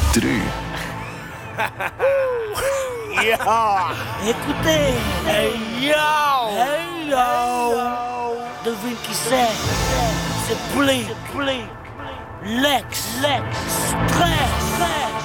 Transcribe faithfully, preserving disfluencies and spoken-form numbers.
Tru. Écoutez, hey yo, hey yo, devine qui c'est, c'est Blink, Blink, Lex, Lex, Stress, Stress.